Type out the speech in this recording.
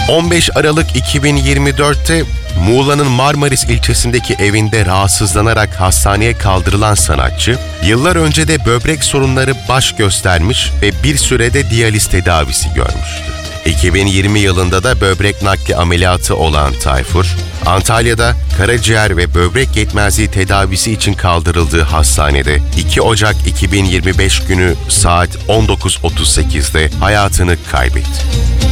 15 Aralık 2024'te Muğla'nın Marmaris ilçesindeki evinde rahatsızlanarak hastaneye kaldırılan sanatçı, yıllar önce de böbrek sorunları baş göstermiş ve bir sürede diyaliz tedavisi görmüştü. 2020 yılında da böbrek nakli ameliyatı olan Tayfur, Antalya'da karaciğer ve böbrek yetmezliği tedavisi için kaldırıldığı hastanede 2 Ocak 2025 günü saat 19.38'de hayatını kaybetti.